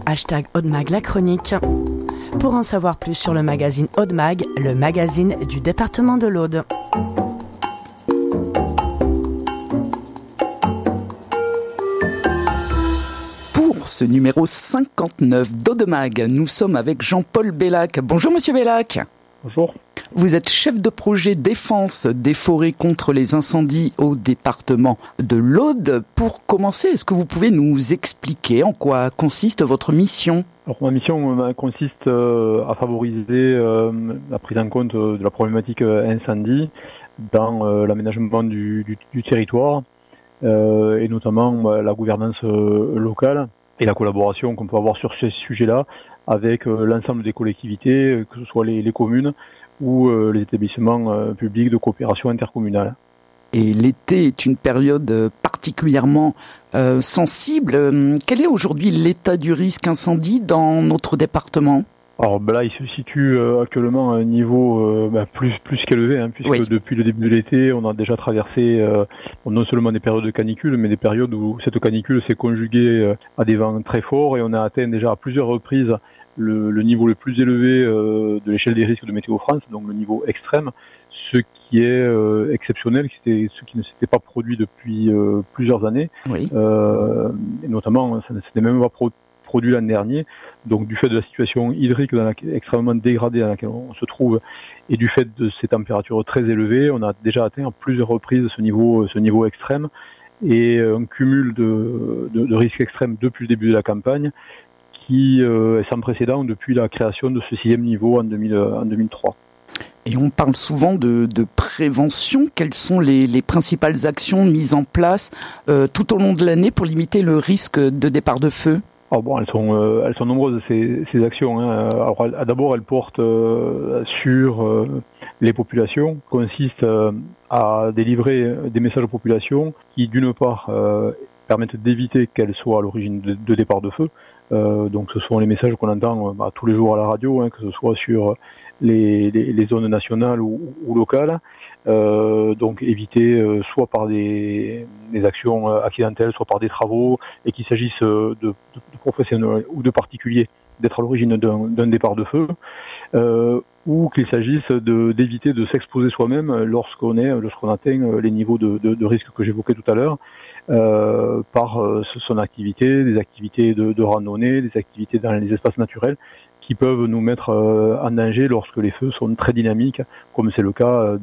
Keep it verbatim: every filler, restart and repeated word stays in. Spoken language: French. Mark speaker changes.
Speaker 1: hashtag Aude-Mag la chronique. Pour en savoir plus sur le magazine Aude-Mag, le magazine du département de l'Aude.
Speaker 2: Pour ce numéro cinquante-neuf d'Aude-Mag, nous sommes avec Jean-Paul Bellac. Bonjour Monsieur Bellac.
Speaker 3: Bonjour.
Speaker 2: Vous êtes chef de projet défense des forêts contre les incendies au département de l'Aude. Pour commencer, est-ce que vous pouvez nous expliquer en quoi consiste votre mission ?
Speaker 3: Alors, ma mission euh, consiste euh, à favoriser euh, la prise en compte de la problématique euh, incendie dans euh, l'aménagement du, du, du territoire euh, et notamment euh, la gouvernance euh, locale et la collaboration qu'on peut avoir sur ces sujets-là avec euh, l'ensemble des collectivités, que ce soit les, les communes ou euh, les établissements euh, publics de coopération intercommunale.
Speaker 2: Et l'été est une période particulièrement euh, sensible. Quel est aujourd'hui l'état du risque incendie dans notre département ?
Speaker 3: Alors ben là, il se situe euh, actuellement à un niveau euh, ben, plus plus qu'élevé, hein, puisque oui. Depuis le début de l'été, on a déjà traversé euh, non seulement des périodes de canicule, mais des périodes où cette canicule s'est conjuguée euh, à des vents très forts, et on a atteint déjà à plusieurs reprises le, le niveau le plus élevé euh, de l'échelle des risques de Météo France, donc le niveau extrême, ce qui est euh, exceptionnel, c'était ce qui ne s'était pas produit depuis euh, plusieurs années, oui. euh, et notamment ça ne s'était même pas produit produit l'an dernier, donc du fait de la situation hydrique dans laquelle, extrêmement dégradée dans laquelle on se trouve et du fait de ces températures très élevées, on a déjà atteint à plusieurs reprises ce niveau, ce niveau extrême et un cumul de, de, de risques extrêmes depuis le début de la campagne qui euh, est sans précédent depuis la création de ce sixième niveau en, deux mille, en deux mille trois.
Speaker 2: Et on parle souvent de, de prévention. Quelles sont les, les principales actions mises en place euh, tout au long de l'année pour limiter le risque de départ de feu ?
Speaker 3: Oh bon, elles sont, euh, elles sont nombreuses ces, ces actions. Hein. Alors, d'abord, elles portent euh, sur euh, les populations, consistent euh, à délivrer des messages aux populations qui, d'une part, euh, permettent d'éviter qu'elles soient à l'origine de, de départ de feu. Euh, donc, ce sont les messages qu'on entend euh, bah, tous les jours à la radio, hein, que ce soit sur les, les, les zones nationales ou, ou locales. Euh, donc éviter euh, soit par des, des actions euh, accidentelles, soit par des travaux, et qu'il s'agisse euh, de, de, de professionnels ou de particuliers d'être à l'origine d'un, d'un départ de feu, euh, ou qu'il s'agisse de, d'éviter de s'exposer soi-même lorsqu'on est, lorsqu'on atteint les niveaux de, de, de risque que j'évoquais tout à l'heure, euh, par euh, son activité, des activités de, de randonnée, des activités dans les espaces naturels, qui peuvent nous mettre euh, en danger lorsque les feux sont très dynamiques, comme c'est le cas dans